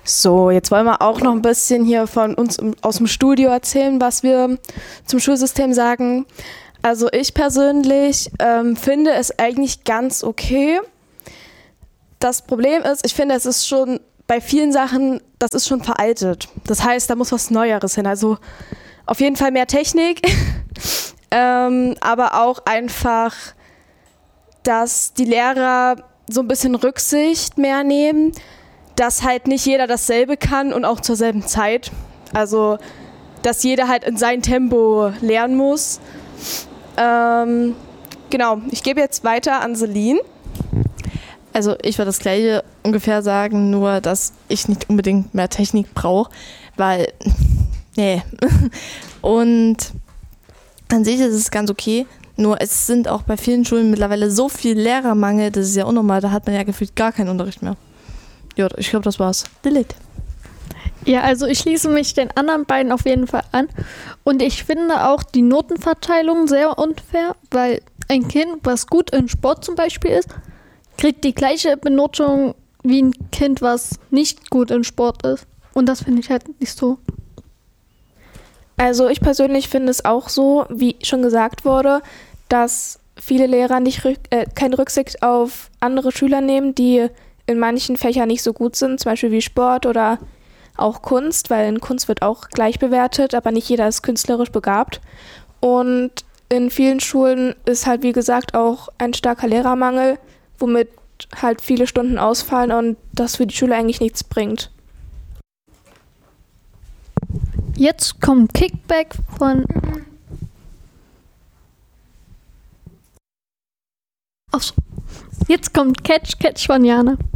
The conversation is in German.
So, jetzt wollen wir auch noch ein bisschen hier von uns aus dem Studio erzählen, was wir zum Schulsystem sagen. Also ich persönlich finde es eigentlich ganz okay. Das Problem ist, ich finde, es ist schon bei vielen Sachen, das ist schon veraltet. Das heißt, da muss was Neueres hin. Also auf jeden Fall mehr Technik, aber auch einfach, dass die Lehrer so ein bisschen Rücksicht mehr nehmen, dass halt nicht jeder dasselbe kann und auch zur selben Zeit. Also, dass jeder halt in sein Tempo lernen muss. Genau, ich gebe jetzt weiter an Celine. Also ich würde das Gleiche ungefähr sagen, nur dass ich nicht unbedingt mehr Technik brauche, weil, nee. Und an sich ist es ganz okay, nur es sind auch bei vielen Schulen mittlerweile so viel Lehrermangel, das ist ja unnormal, da hat man ja gefühlt gar keinen Unterricht mehr. Ja, ich glaube, das war's. Delete. Ja, also ich schließe mich den anderen beiden auf jeden Fall an. Und ich finde auch die Notenverteilung sehr unfair, weil ein Kind, was gut in Sport zum Beispiel ist, kriegt die gleiche Benotung wie ein Kind, was nicht gut in Sport ist. Und das finde ich halt nicht so. Also ich persönlich finde es auch so, wie schon gesagt wurde, dass viele Lehrer keine Rücksicht auf andere Schüler nehmen, die in manchen Fächern nicht so gut sind, zum Beispiel wie Sport oder auch Kunst, weil in Kunst wird auch gleich bewertet, aber nicht jeder ist künstlerisch begabt. Und in vielen Schulen ist halt, wie gesagt, auch ein starker Lehrermangel, womit halt viele Stunden ausfallen und das für die Schule eigentlich nichts bringt. Jetzt kommt Kickback von... Jetzt kommt Catch von Jana.